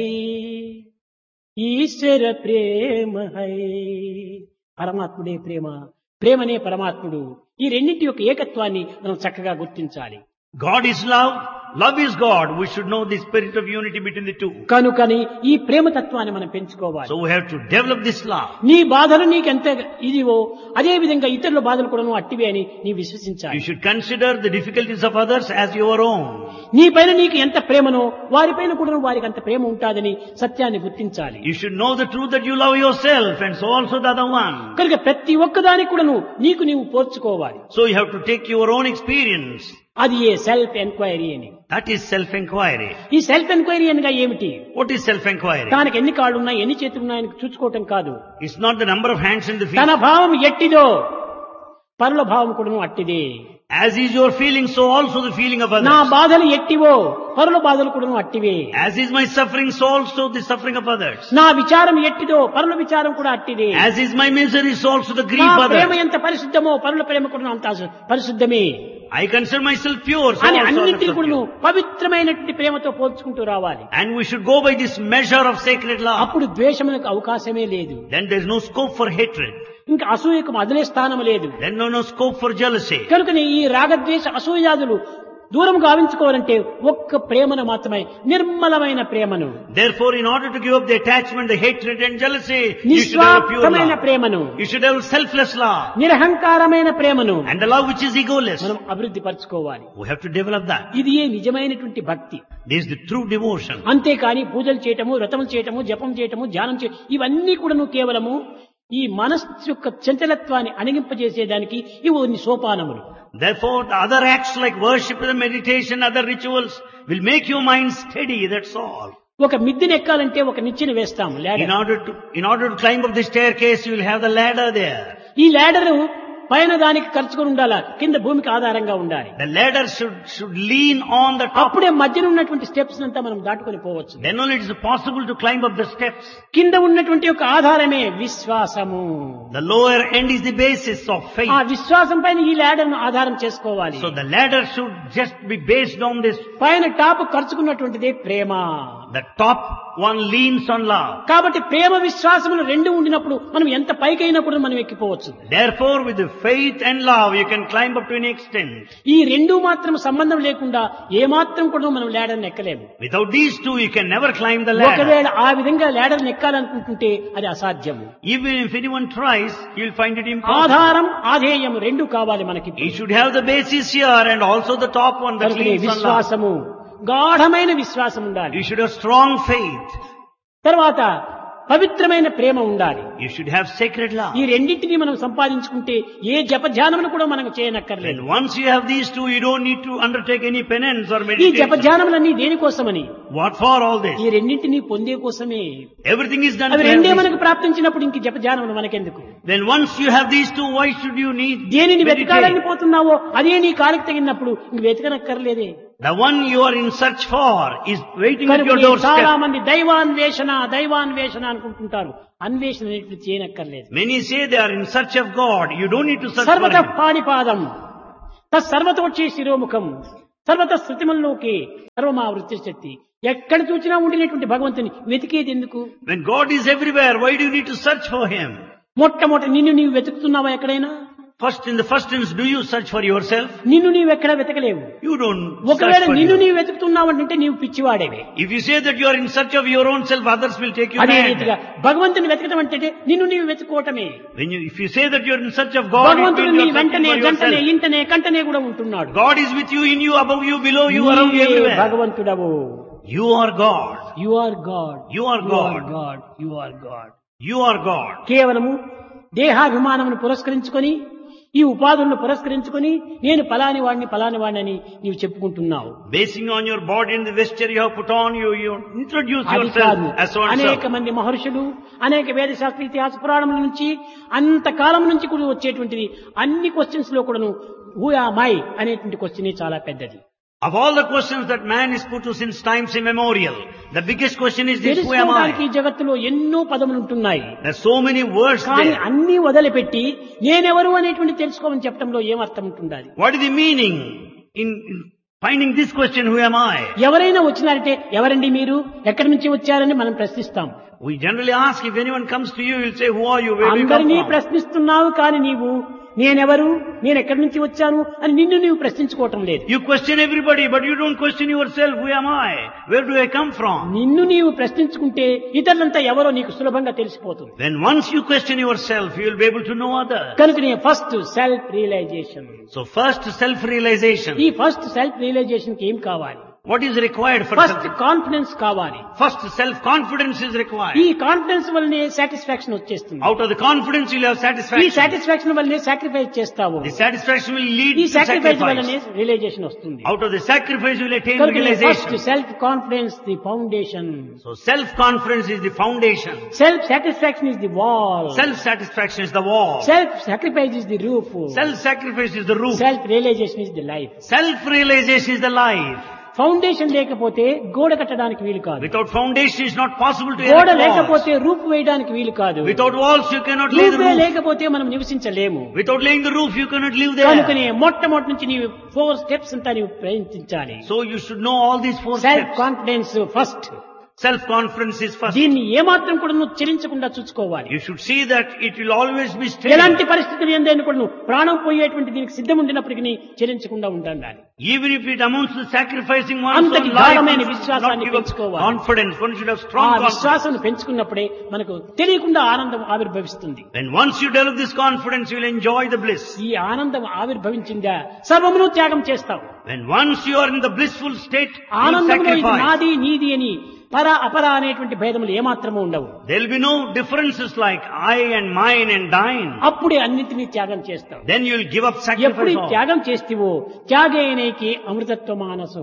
ఈశ్వర ప్రేమ హై. పరమాత్ముడే ప్రేమ, ప్రేమనే పరమాత్ముడు. ఈ రెండింటి యొక్క ఏకత్వాన్ని మనం చక్కగా గుర్తించాలి. God is love, love is God. We should know the spirit of unity between the two. కనుకని ఈ ప్రేమ తత్వాన్ని మనం పెంచుకోవాలి. So we have to develop this love. నీ బాధలు నీకెంత ఇదివో అదే విధంగా ఇతరుల బాధలు కూడా అట్టివే అని నీ You విశ్వసించాలి. should consider the difficulties of others as your own. నీ పైన నీకు ఎంత ప్రేమనో వారిపైన కూడా వారికి అంత ప్రేమ ఉంటాదని సత్యాన్ని గుర్తించాలి. You should know the truth that you love yourself and so also the other one. కనుక ప్రతి ఒక్కదానికి కూడా నీకు నీవు పోల్చుకోవాలి. So you have to take your own experience. అది ఏ సెల్ఫ్ ఎంక్వైరీ అని. That is self-inquiry. ఈ సెల్ఫ్ ఎంక్వైరీ అనగా ఏమిటి? What is self-inquiry? తనకి ఎన్ని కాళ్ళు ఉన్నాయి, ఎన్ని చేతులు ఉన్నాయని చూసుకోవటం కాదు. It's not the number of hands in the తన feet. భావం ఎట్టిదో పరుల భావం కూడా అట్టిదే. As is your feeling, so also the feeling of నా others. బాధలు ఎట్టివో పరుల బాధలు కూడా అట్టివే. As is my suffering, so also the suffering of others. నా విచారం ఎట్టిదో పరుల విచారం కూడా అట్టిదే. As is my misery, so also the grief నా of ప్రేమ others. ఎంత పరిశుద్ధమో పరుల ప్రేమ కూడా అంత పరిశుద్ధమే I consider myself pure, so అని also others అన్నింటినీ are కూడా pure. పవిత్రమైనటువంటి ప్రేమతో పోల్చుకుంటూ రావాలి. And we should go by this measure of sacred love. అప్పుడు ద్వేషములకు అవకాశమే లేదు. Then there is no scope for hatred. ఇంకా అసూయకు మొదలే స్థానం లేదు. Then no scope for jealousy. కనుకనే ఈ రాగద్వేష అసూయాదులు దూరం గావించుకోవాలంటే ఒక్క ప్రేమను మాత్రమే, నిర్మలమైన ప్రేమను, Therefore, in order to give up the attachment, the hatred and jealousy, you should have a pure నిస్వార్థమైన love. ప్రేమను, You should have selfless love. నిరహంకారమైన ప్రేమను And the love which is egoless. మనం అభివృద్ధి పరచుకోవాలి. We have to develop that. ఇది ఏ నిజమైనటువంటి భక్తి. This is the true devotion. అంతేకాని పూజలు చేయటము, వ్రతములు చేయటము, జపం చేయటము, ధ్యానం చేయటం ఇవన్నీ కూడాను కేవలము ఈ మనస్సు యొక్క చంచలత్వాన్ని అణిగింపజేసేదానికి ఇవి కొన్ని సోపానములు. Therefore, the other acts like worship and meditation, other rituals will make your mind steady, that's all. ఒక మిద్దెని ఎక్కాలంటే ఒక నిచ్చెన వేస్తాము, In ladder. order to climb up the staircase, you will have the ladder there. ఈ ladder పైన దానికి ఖర్చుకొని ఉండాలా, కింద భూమికి ఆధారంగా ఉండాలి. The ladder should lean on the top. అప్పుడే మధ్యన ఉన్నటువంటి స్టెప్స్ అంతా మనం దాటుకొని పోవచ్చు. Then only it is possible to climb up the steps. కింద ఉన్నటువంటి యొక్క ఆధారమే విశ్వాసము. The lower end is the basis of ఆ faith. విశ్వాసం పైన ఈ ladder ను ఆధారం చేసుకోవాలి. So the ladder should just be based on this. పైన top ఖర్చుకున్నటువంటిదే Prema. The top one leans on love. కాబట్టి ప్రేమ విశ్వాసములు రెండు ఉండినప్పుడు మనం ఎంత పైకైనా కూడా మనం ఎక్కిపోవచ్చు. Therefore, with the faith and love, you can climb up to an extent. ఈ రెండు మాత్రం సంబంధం లేకుండా ఏ మాత్రం కూడా మనం ladder ని ఎక్కలేము. Without these two, you can never climb the ladder. ఒకవేళ ఆ విధంగా ladder ని ఎక్కాలనుకుంటుంటే అది అసాధ్యము. Even if anyone tries, he will find it impossible. ఆధారం ఆధేయం రెండు కావాలి మనకి. He should have the basis here and also the top one that కనుకనే leans on love. విశ్వాసము, గాఢమైన విశ్వాసం ఉండాలి. You should have strong faith. తర్వాత పవిత్రమైన ప్రేమ ఉండాలి. You should have sacred love. ఈ రెండింటినీ మనం సంపాదించుకుంటే ఏ జపధ్యానమును కూడా మనం And చేయనక్కర్లేదు. once you have these two, you don't need to undertake any penance or ఈ meditation. జపధ్యానములన్నీ దేనికోసమని? What for all this? ఈ రెండింటినీ పొందే కోసమే. Everything is done అవి for రెండే everything. మనకు ప్రాప్తించినప్పుడు ఇంక జపధ్యానములు మనకెందుకు? Then once you have these two, why should you need దేనిని వెతకాలని meditate? పోతున్నావో అదే నీ కాలికి తగినప్పుడు ఇంక వెతకనక్కర్లేదే. The one you are in search for is waiting at your కనుక చాలా doorstep. మంది దైవాన్వేషణ అనుకుంటుంటారు. అన్వేషణ అనేటువంటి చేయనక్కర్లేదు. Many say they are in search of God. You don't need to search for సర్వత Him. పాణిపాదం తత్సర్వతోక్షే శిరోముఖం సర్వత స్థృతిమల్లోకి సర్వమా వృత్తి శక్తి. ఎక్కడ చూసినా ఉండినటువంటి భగవంతుని వెతికేది ఎందుకు? When God is everywhere, why do you need to search for Him? మొట్టమొదటి నిన్ను నీవు వెతుకుతున్నావా ఎక్కడైనా? In the first instance, do you search for yourself? నిన్ను నీవు ఎక్కడ వెతకలేవు. You don't ఒకవేళ search for నిన్ను you. నీవు వెతుకుతున్నావంటే నీవు పిచ్చివాడేవే. If you say that you are in search of your own self, others will take you అదే mad. రీతిగా భగవంతుని వెతకడం అంటే నిన్ను నీవు వెతుకోవటమే. If you say that you are in search of God, it భగవంతుడు means నీ you are searching వెంటనే for గంటనే yourself. ఇంటనే కంటనే కూడా ఉంటున్నాడు. God is with you, in you, above you, below you, around you, నీవే everywhere. భగవంతుడవు. You are God. You are God, You are you are God. God, you are God. You are God. కేవలము దేహాభిమానమును పురస్కరించుకొని, ఈ ఉపాధులను పురస్కరించుకొని నేను పలాని వాడిని నీవు చెప్పుకుంటున్నావు. Basing on your body and the vesture you have put on, you introduce అది కాదు. yourself as so and అనేక so. మంది మహర్షులు, అనేక వేదశాస్త్ర ఇతిహాస పురాణముల నుంచి అంతకాలం నుంచి కూడా వచ్చేటువంటిది అన్ని క్వశ్చన్స్ లో కూడాను హూ యామ్ ఐ అనేటువంటి క్వశ్చనే చాలా పెద్దది. Of all the questions that man is put to since times immemorial, the biggest question is this: who am తెలుసుకోవడానికి I? ఈ జగత్తులో ఎన్నో పదములు ఉంటున్నాయి. There are so many words కానీ there. అన్ని వదిలిపెట్టి నేనెవరు అనేటువంటి తెలుసుకోమని చెప్పడంలో ఏం అర్థం ఉంటుండాలి? What is the meaning in finding this question, who am I? ఎవరైనా వచ్చినారంటే ఎవరండి మీరు, ఎక్కడి నుంచి వచ్చారని మనం ప్రశ్నిస్తాం. We generally ask, if anyone comes to you, you'll say, who are you? Where do you come అందరినీ from? ప్రశ్నిస్తున్నావు, కానీ నీవు నేనెవరు, నేను ఎక్కడి నుంచి వచ్చాను అని నిన్ను నీవు ప్రశ్నించుకోవటం లేదు. You question everybody, but you don't question yourself. Who am I? Where do I come from? నిన్ను నీవు ప్రశ్నించుకుంటే ఇతరులంతా ఎవరో నీకు సులభంగా తెలిసిపోతుంది. When once you question yourself, you will be able to know others. కనుకనే first self realisation. So first self-realization. ఈ first self realisation కి ఏం కావాలి? What is required for first confidence కావాలి. First self-confidence is ఈ required. కాన్ఫిడెన్స్ వల్లనే satisfaction వచ్చేస్తుంది. Out of the confidence you'll have ఈ satisfaction. సాటిస్ఫాక్షన్ వల్లనే సాక్రిఫైస్ చేస్తావు. The satisfaction will lead ఈ to సాక్రిఫైస్ వల్లనే sacrifice. రియలైజేషన్ వస్తుంది. Out of the sacrifice you will attain first realization. Self confidence the foundation. So self-confidence is the foundation. Self satisfaction is the wall. Self-satisfaction is the wall. Self sacrifice is the roof. Self-sacrifice is the roof. Self realisation is the life. Self-realization is the life. Foundation లేకపోతే గోడ కట్టడానికి వీలు కాదు. Without foundation it's not possible to గోడ erect walls. లేకపోతే roof వేయడానికి వీలు కాదు. Without walls you cannot lay the రూఫే roof. లేకపోతే మనం నివసించలేము. Without laying the roof you cannot live there. కనుకనే మొట్టమొదటి నుంచి నీవు 4 స్టెప్స్ అంతా నీవు ప్రయత్నించాలి. So you should know all these 4 self steps. Confidence first. Self-confidence is first. దీన్ని ఏమాత్రం కూడా నువ్వు చెలించకుండా చూసుకోవాలి. You should see that it will always be steady. ఎలాంటి పరిస్థితులు ఏందని కూడా నువ్వు ప్రాణం పోయేటువంటి దీనికి సిద్ధం ఉండినప్పటికీ చెలించకుండా ఉండాలి. Even if it amounts to sacrificing one's అంతటి own life, గాఢమైన one should విశ్వాసాన్ని not give up పెంచుకోవాలి. confidence. One should have ఆ strong confidence. విశ్వాసం పెంచుకున్నప్పుడే మనకు తెలియకుండా ఆనందం ఆవిర్భవిస్తుంది. When once you develop this confidence, you will enjoy the bliss. ఈ ఆనందం ఆవిర్భవించిందా సర్వమును త్యాగం చేస్తావు. When once you are in the blissful state, you ఆనందంలో ఇది sacrifice. నాది నీది అని పర అపర అనేటువంటి భేదములు ఏమాత్రమూ ఉండవు. There will be no differences like I and mine and thine. అప్పుడే అన్నింటినీ త్యాగం చేస్తావు. Then you will give up ఎప్పుడు sacrifice all. త్యాగం చేస్తేవో త్యాగేనైకి అమృతత్వ మానసు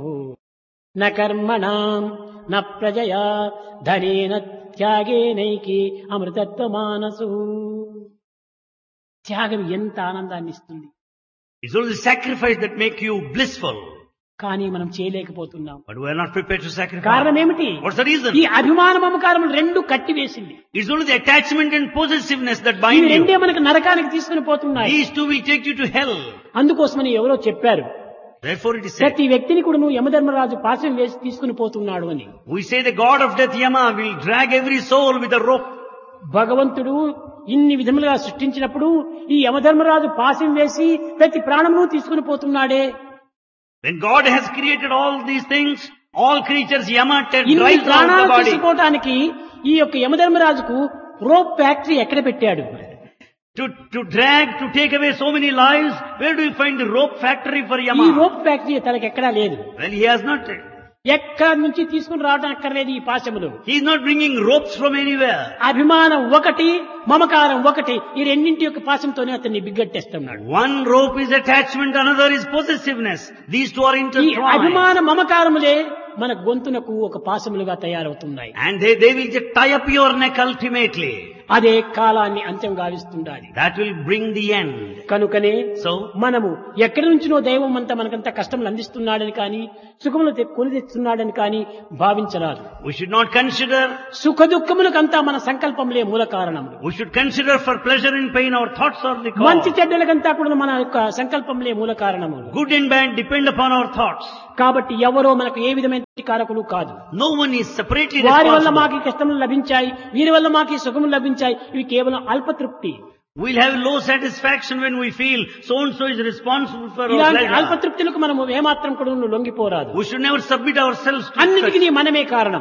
న కర్మణాం న ప్రజయా ధనేన త్యాగేనైకి అమృతత్వ మానసు. త్యాగం ఎంత ఆనందాన్ని ఇస్తుంది. It's only the sacrifice that make you blissful. కానీ మనం చేయలేకపోతున్నాం. But we are not prepared to sacrifice. కారణం ఏమిటి? What's the reason? ఈ అభిమాన మమకారములు రెండు కట్టివేసింది. It's only the attachment and possessiveness that ఈ bind రెండే you. మనకు నరకానికి తీసుకుని పోతున్నాయి. These two will take you to hell. అందుకోసమని ఎవరో చెప్పారు, Therefore it is said, ప్రతి వ్యక్తిని కూడా నువ్వు యమధర్మరాజు పాశం వేసి తీసుకుని పోతున్నాడు అని. we say the god of death Yama will drag every soul with a rope. భగవంతుడు ఇన్ని విధములుగా సృష్టించినప్పుడు ఈ యమధర్మరాజు పాశం వేసి ప్రతి ప్రాణమును తీసుకుని పోతున్నాడే. When God has created all these things, all creatures Yama ఇన్ని drives out ప్రాణాలు the body. తీసుకోవటానికి ఈ యొక్క యమధర్మరాజుకు రోప్ ఫ్యాక్టరీ ఎక్కడ పెట్టాడు? To drag, to take away so many lives, where do you find the rope factory for ఈ Yama? Rope factory తనకి ఎక్కడా లేదు. Well, he has not. ఎక్కడి నుంచి తీసుకుని రావడం అక్కర్లేదు ఈ పాశములు. He is not bringing ropes from anywhere. అభిమానం ఒకటి, మమకారం ఒకటి, ఈ రెండింటి యొక్క పాశంతోనే అతన్ని బిగ్గట్టేస్తున్నాడు. One rope is attachment, another is possessiveness. These two are ఈ intertwined. అభిమాన మమకారములే మన గొంతునకు ఒక పాశములుగా తయారవుతున్నాయి. And they will just tie up your neck ultimately. అదే కాలాన్ని అంత్యం గావిస్తుండాలి. That will bring the end. కనుకనే So, మనము ఎక్కడి నుంచినో దైవం అంతా మనకంతా కష్టములు అందిస్తున్నాడని కానీ సుఖములు కొని తెస్తున్నాడని కానీ భావించరాదు. we should not consider, సుఖ దుఃఖములకంతా మన సంకల్పములే మూల కారణములు. we should consider for pleasure and pain our thoughts are the మంచి cause. చెడ్డలకంతా కూడా మన యొక్క సంకల్పములే మూల కారణములు. Good and bad depend upon our thoughts. కాబట్టి ఎవరో మనకు ఏ విధమైన కారకులు కాదు. No one is separately వారి వల్ల responsible. మాకు కష్టములు లభించాయి, వీరి వల్ల మాకు సుఖములు లభించాయి, ఇవి కేవలం అల్పతృప్తి. We'll have low satisfaction when we feel so-and-so is responsible for our ఇలాంటి pleasure. అల్పతృప్తులకు మనము ఏమాత్రం కూడా లొంగిపోరాదు. We should never submit ourselves to అన్నిటికీ such. మనమే కారణం.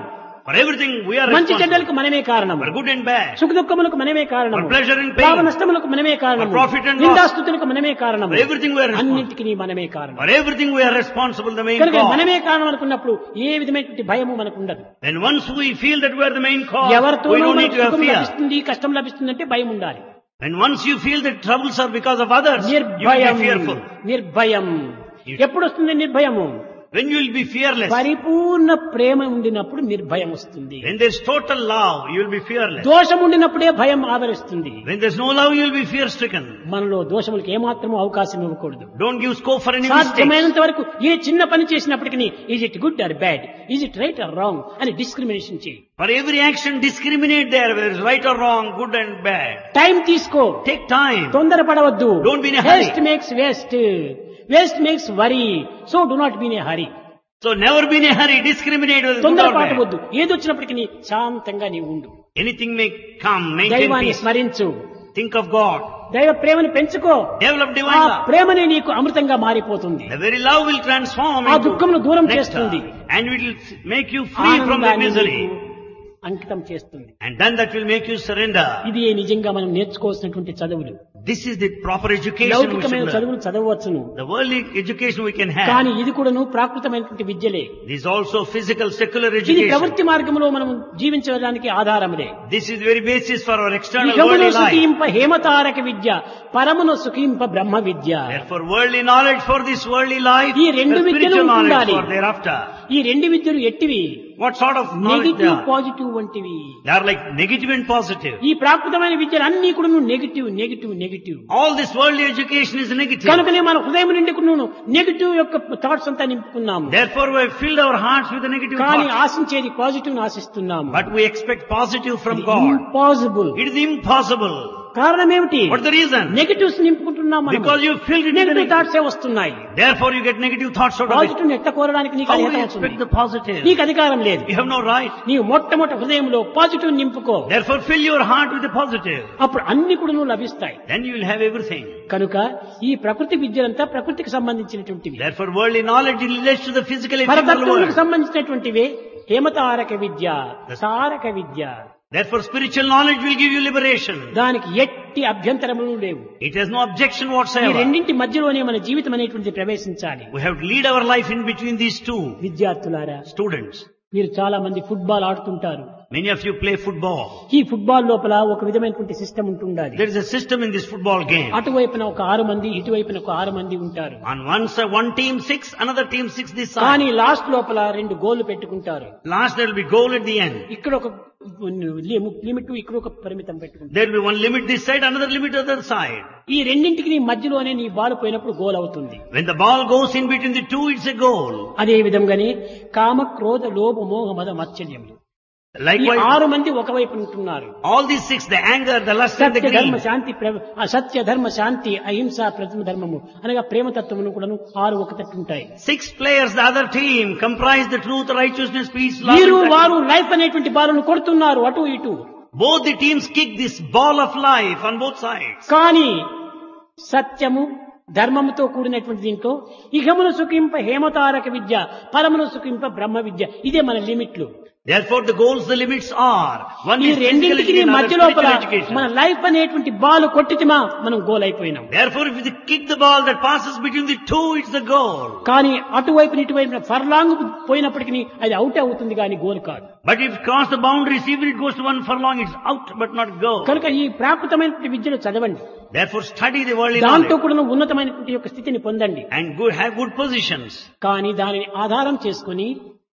For everything we are మంచి responsible. చెడ్డలకు మనమే కారణం. For good and bad. సుఖ దుఃఖములకు మనమే కారణం. For pleasure and pain. లాభ నష్టములకు మనమే కారణం. For profit and loss. నిందాస్తుతులకు మనమే కారణం. For everything we are responsible. అన్నింటికి మనమే కారణం. For everything we are responsible, the main కనుక cause. మనమే కారణం అనుకున్నప్పుడు ఏ విధమైనటువంటి భయము మనకు ఉండదు. And once we feel that we are the main cause, ఎవరితో we don't need to have సుఖం fear. లభిస్తుంది కష్టం లభిస్తుందంటే భయం ఉండాలి. And once you feel that troubles are because of others, you will నిర్భయం be fearful. నిర్భయం ఎప్పుడు వస్తుంది నిర్భయము? When you will be fearless. పరిపూర్ణ ప్రేమ ఉండినప్పుడు నిర్భయం వస్తుంది. When there is total love, you will be fearless. దోషం ఉండినప్పుడే భయం ఆవరిస్తుంది. When there is no love, you will be fear stricken. మనలో దోషములకు ఏమాత్రము అవకాశం ఇవ్వకూడదు. Don't give scope for any mistakes. సాధ్యమైనంత వరకు ఏ చిన్న పని చేసినప్పటికీ is it good or bad, is it right are wrong అని డిస్క్రిమినేషన్ చేయి. For every action, discriminate there, whether it's right or wrong, good and bad. Time తీసుకో. Take time. తొందరపడవద్దు. Don't be in a hurry. Waste makes waste, waste makes worry, so do not be in a hurry. So never be in a hurry. Discriminate whether it's good or తొందరపాటవద్దు. bad. ఏదొచ్చినప్పటికీ శాంతంగా నీవు ఉండు. Anything may come. Maintain దైవాన్ని peace. స్మరించు. Think of God. దైవ ప్రేమను పెంచుకో. Develop ఆ divine love. ప్రేమనే నీకు అమృతంగా మారిపోతుంది. The very love will transform ఆ into దుఃఖమును దూరం nectar, చేస్తుంది. and it will make you free from the ఆనందాన్ని misery. నీకు అంకితం చేస్తుంది. And then that will make you surrender. ఇది నిజంగా మనం నేర్చుకోవాల్సినటువంటి చదువులు. This is the proper education we should లౌకికమైన learn. చదువులు చదవవచ్చును, The worldly education we can have. కానీ ఇది కూడాను ప్రాకృతమైనటువంటి విద్యలే. This is also physical, secular ఇది education. ప్రవృత్తి మార్గంలో మనం జీవించడానికి ఆధారములే. This is the very basis for our external ఇహమును worldly life. సుఖింప హేమతారక విద్య, పరమును సుఖింప బ్రహ్మ విద్య. Therefore, worldly knowledge for this worldly life, ఈ రెండు the విద్యలు spiritual knowledge ఉండాలి. for thereafter. ఈ రెండు విద్యలు ఎట్టివి? What sort of knowledge they negative are? Positive వంటివి. They are like negative and positive. ఈ ప్రాకృతమైన విద్యలు అన్ని కూడా negative negative negative. All this worldly education is negative. కనుకనే మన హృదయం నుండి కూడా నెగిటివ్ యొక్క థాట్స్ అంతా నింపుకున్నాము. Therefore, we have filled our hearts with the negative కానీ thoughts. ఆశించేది పాజిటివ్ ఆశిస్తున్నాము. But we expect positive from God. Impossible. It is impossible. కారణం ఏమిటి? What's the reason? నెగిటివ్స్ నింపుకుంటున్నాం మనం. Because you filled it with the negative negative. Thoughts ఏ వస్తున్నాయి. Therefore, you get negative thoughts out of it. Positive ఎట్ట కోరడానికి నీకు How we అధికారం expect ఉంది? the positive? నీకు అధికారం లేదు. You have no right. నీవు మొట్టమొదటి హృదయంలో positive నింపుకో. Therefore, fill your heart with the positive. అప్పుడు అన్ని కూడా నువ్వు లభిస్తాయి. Then you will have everything. కనుక ఈ ప్రకృతి విద్యలంతా ప్రకృతికి సంబంధించినటువంటివి. Therefore, worldly knowledge relates to the physical and ephemeral పరతత్వములకు world. సంబంధించినటువంటివి హేమతారక విద్య, సారక విద్య. Therefore, spiritual knowledge will give you liberation. దానికి ఎట్టి అభ్యంతరములు లేవు. It has no objection ఈ whatsoever. రెండింటి మధ్యలోనే మన జీవితం అనేటువంటిది ప్రవేశించాలి. We have to lead our life in between these two. విద్యార్థులారా, Students, మీరు చాలా మంది ఫుట్బాల్ ఆడుతుంటారు. many of you play football. ఈ ఫుట్బాల్ లోపల ఒక విధమైనటువంటి సిస్టమ్ ఉంటుండాలి. There is a system in this football game. అటువైపున ఒక 6 మంది, ఇటువైపున ఒక 6 మంది ఉంటారు. On one side, one team 6, another team 6 this కానీ side. లాస్ట్ లోపల 2 గోళ్లు పెట్టుకుంటారు. Last there will be goal at the end. ఇక్కడ ఒక లిమిట్, ఇక్కడ ఒక పరిమితం పెట్టుకుంటారు. There will be one limit this side, another limit other side. ఈ రెండింటికి నీ మధ్యలోనే నీ బాల్ పోయినప్పుడు గోల్ అవుతుంది. When the ball goes in between the two, it's a goal. అదే విధంగానే కామ క్రోధ లోభ మోహ మద మత్సర్యములు, ఈ Likewise, 6 మంది ఒకవైపు ఉంటున్నారు. all these 6, the anger, the lust and the సత్య ధర్మ greed. శాంతి సత్య ధర్మ శాంతి అహింస ప్రథమ ధర్మము అనగా ప్రేమ తత్వమును కూడా 6 ఒక తట్టు ఉంటాయి. 6 players, the other team, comprise the truth, righteousness, peace, love. వీరు and వారు లైఫ్ అనేటువంటి బాలను కొడుతున్నారు అటు ఇటు. both the teams kick this ball of life on both sides. కానీ సత్యము ధర్మముతో కూడినటువంటి దీంట్లో ఇహమును సుఖింప హేమతారక విద్య, పరమును సుఖింప బ్రహ్మ విద్య, ఇదే మన లిమిట్లు. Therefore, the goals, the limits are one ఈ is physical రెండింటికి education, మధ్య another లోపల spiritual education. మన లైఫ్ అనేటువంటి బాల్ కొట్టితిమా మనం గోల్ అయిపోయినాం. Therefore, if you kick the ball that passes between the two, it's the goal. కానీ అటువైపు ఇటువైపు ఫర్లాంగ్ పోయినప్పటికీ అది అవుట్ అవుతుంది కానీ గోల్ కాదు. But if it crosses the boundaries, even it goes to one furlong, it's out but not goal. కనుక ఈ ప్రాకృతమైనటువంటి విద్యను చదవండి. Therefore, study the worldly దాంతో knowledge కూడా ఉన్నతమైనటువంటి యొక్క స్థితిని పొందండి. and have good positions. కానీ దానిని ఆధారం చేసుకుని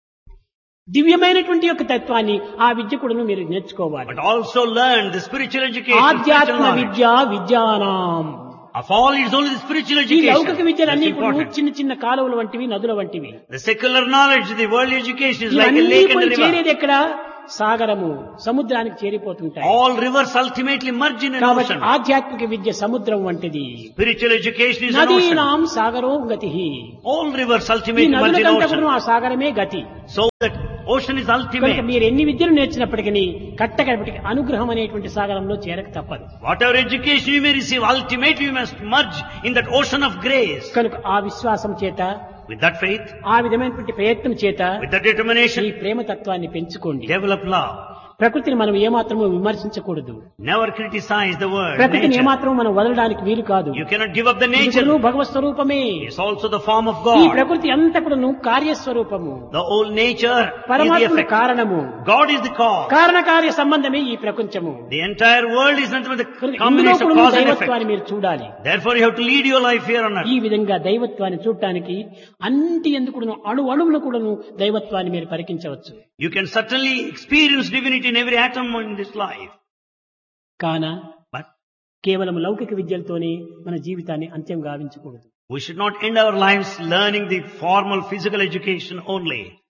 దివ్యమైనటువంటి యొక్క తత్వాన్ని ఆ విద్య కూడా మీరు నేర్చుకోవాలి. But also learn the spiritual education. spiritual ఆధ్యాత్మ knowledge. Vidya విద్యానాం. Of all, it's only the spiritual ఈ education. లౌకిక విద్యలన్నీ That's కూడా important. చిన్న చిన్న కాలువలు వంటివి, నదుల వంటివి. The secular knowledge, the worldly education is like a ఇవన్నీ lake and a పోయి river. చేరేది ఎక్కడ? సాగరము, సముద్రానికి చేరిపోతుంటాయి. All rivers ultimately merge in an కాబట్టి ocean. ఆధ్యాత్మిక విద్య సముద్రం వంటిది. Spiritual education is an ocean. నదీనాం సాగరో గతి. All rivers ఈ ultimately merge in నదులకంతా ocean. కూడా ఆ సాగరమే గతి. So that ocean is కనుక ultimate. మీరు ఎన్ని విద్యలు నేర్చినప్పటికీ కట్టకడపటికి అనుగ్రహం అనేటువంటి సాగరంలో చేరక తప్పదు. Whatever education you may receive, ultimately you must merge in that ocean of grace. కనుక ఆ విశ్వాసం చేత With that faith, ఆ విధమైనటువంటి ప్రయత్నం చేత with that determination, ఈ ప్రేమ తత్వాన్ని పెంచుకోండి. develop love. ప్రకృతిని మనం ఏమాత్రము విమర్శించకూడదు. Never criticize the world, ప్రకృతిని nature. ఏమాత్రం మనం వదలడానికి వీలు కాదు. You cannot give up the ఇది nature. కూడాను భగవత్ స్వరూపమే. It's also the form of ఈ God. ప్రకృతి అంతా కూడాను కార్యస్వరూపము. The whole nature is the పరమాత్మ effect. కారణము. God is the cause. కారణకార్య సంబంధమే ఈ ప్రపంచము. The entire world is nothing but the ఇందులో combination of కూడా cause and దైవత్వాన్ని effect. మీరు చూడాలి. Therefore you have to lead your life here on earth. ఈ విధంగా దైవత్వాన్ని చూడటానికి అన్నిటి ఎందుకు అణువును కూడాను దైవత్వాన్ని మీరు పరికించవచ్చు. You can certainly experience divinity in every atom in this life. కాన But కేవలం లౌకిక విద్యలతోనే మన జీవితాన్ని అంత్యం గావించకూడదు. we should not end our lives learning the formal physical education only.